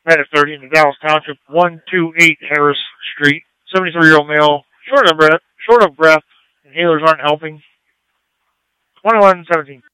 Minute 30 in the Dallas Township, 128 Harris Street. 73-year-old male, short of breath, inhalers aren't helping. 21-17.